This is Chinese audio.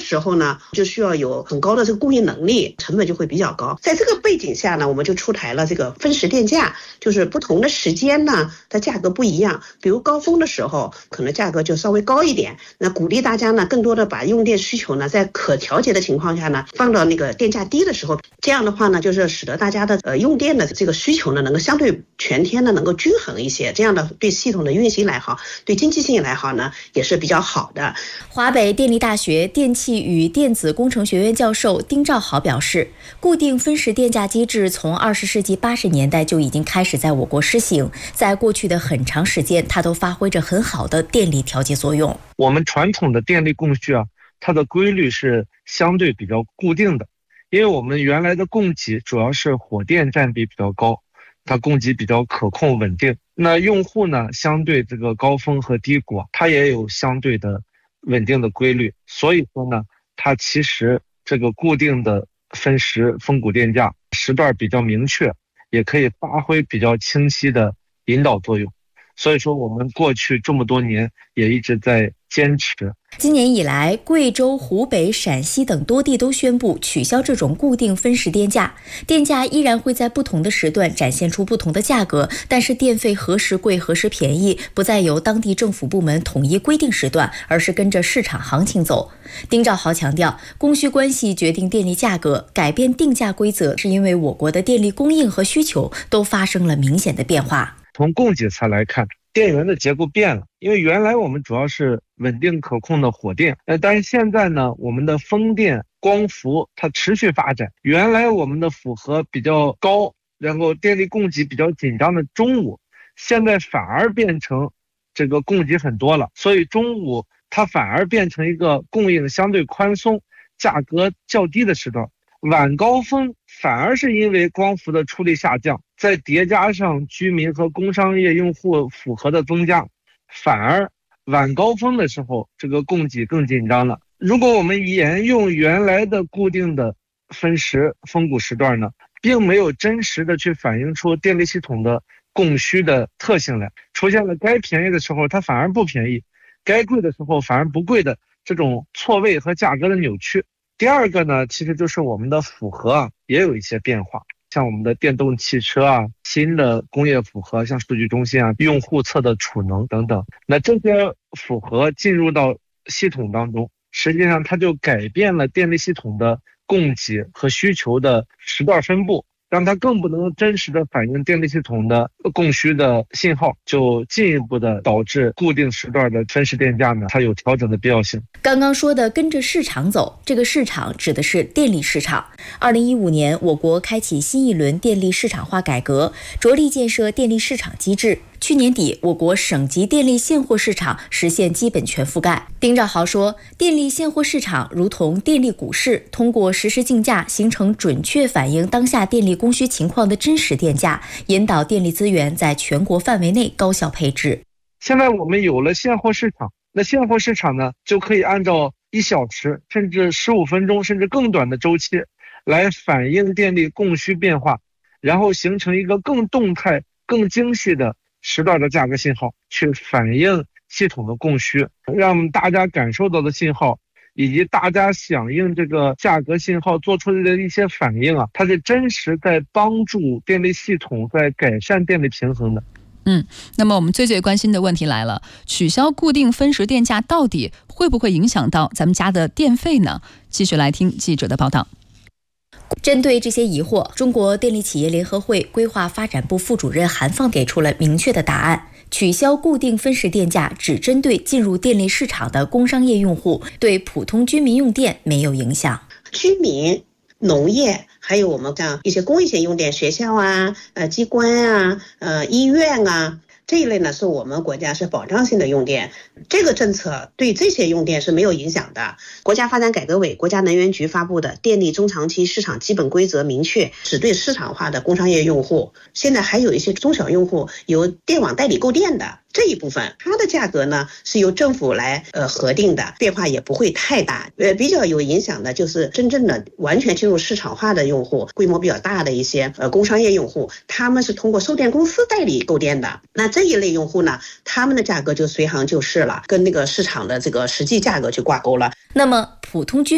时候呢，就需要有很高的这个供应能力，成本就会比较高。在这个背景下呢，我们就出台了这个分时电价，就是不同的时间呢，它价格不一样。比如高峰的时候，可能价格就稍微高一点，那鼓励大家呢，更多的把用电需求呢，在可调节的情况下呢，放到那个电价低的时候，这样的话呢，就是使得大家的用电的这个需求呢，能够相对全天呢能够均衡一些，这样的对系统的运行来好，对经济性来好呢，也是比较好的。 华北电力大学电气与电子工程学院教授丁兆豪表示，固定分时电价机制从20世纪80年代就已经开始在我国施行，在过去的很长时间，它都发挥着很好的电力调节作用。 我们传统的电力供需它的规律是相对比较固定的，因为我们原来的供给主要是火电占比比较高，它供给比较可控稳定。那用户呢，相对这个高峰和低谷，它也有相对的稳定的规律。所以说呢，它其实这个固定的分时分股电价时段比较明确，也可以发挥比较清晰的引导作用。所以说我们过去这么多年也一直在坚持。 今年以来，贵州、湖北、陕西等多地都宣布取消这种固定分时电价，电价依然会在不同的时段展现出不同的价格，但是电费何时贵何时便宜，不再由当地政府部门统一规定时段，而是跟着市场行情走。丁兆豪强调，供需关系决定电力价格，改变定价规则是因为我国的电力供应和需求都发生了明显的变化。 从供给侧来看，电源的结构变了，因为原来我们主要是稳定可控的火电，但是现在呢，我们的风电、光伏它持续发展。原来我们的负荷比较高，然后电力供给比较紧张的中午，现在反而变成这个供给很多了，所以中午它反而变成一个供应相对宽松、价格较低的时段。晚高峰反而是因为光伏的出力下降，再叠加上居民和工商业用户负荷的增加，反而晚高峰的时候这个供给更紧张了。如果我们沿用原来的固定的分时分股时段呢，并没有真实的去反映出电力系统的供需的特性来，出现了该便宜的时候它反而不便宜，该贵的时候反而不贵的这种错位和价格的扭曲。第二个呢，其实就是我们的负荷也有一些变化，像我们的电动汽车新的工业负荷，像数据中心用户侧的储能等等，那这些负荷进入到系统当中，实际上它就改变了电力系统的供给和需求的时段分布，让它更不能真实的反映电力系统的供需的信号，就进一步的导致固定时段的分时电价呢，它有调整的必要性。 刚刚说的跟着市场走，这个市场指的是电力市场。2015年，我国开启新一轮电力市场化改革，着力建设电力市场机制。去年底，我国省级电力现货市场实现基本全覆盖。丁兆豪说，电力现货市场如同电力股市，通过实时竞价，形成准确反映当下电力供需情况的真实电价，引导电力资源在全国范围内高效配置。 现在我们有了现货市场，那现货市场呢，就可以按照1小时甚至15分钟甚至更短的周期来反映电力供需变化，然后形成一个更动态更精细的时段的价格信号，去反映系统的供需，让大家感受到的信号以及大家响应这个价格信号做出的一些反应它是真实在帮助电力系统在改善电力平衡的。 那么我们最关心的问题来了，取消固定分时电价到底会不会影响到咱们家的电费呢？继续来听记者的报道。 针对这些疑惑，中国电力企业联合会规划发展部副主任韩放给出了明确的答案：取消固定分时电价只针对进入电力市场的工商业用户，对普通居民用电没有影响。 居民、农业还有我们像一些公益性用电，学校机关医院这一类呢，是我们国家是保障性的用电，这个政策对这些用电是没有影响的。国家发展改革委、国家能源局发布的电力中长期市场基本规则明确，只对市场化的工商业用户。现在还有一些中小用户由电网代理购电的这一部分，它的价格呢是由政府来核定的，变化也不会太大。比较有影响的就是真正的完全进入市场化的用户，规模比较大的一些工商业用户，他们是通过售电公司代理购电的。那这一类用户呢，他们的价格就随行就市了，跟那个市场的这个实际价格去挂钩了。 那么普通居